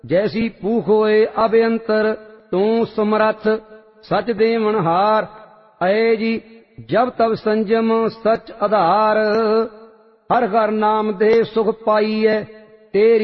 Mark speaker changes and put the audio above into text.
Speaker 1: जैसी भूख होए अभयंतर तू समरथ सच देवनहार। अये जी जब तब संजम सच आधार। हर हर नाम दे सुख पाईऐ तेरी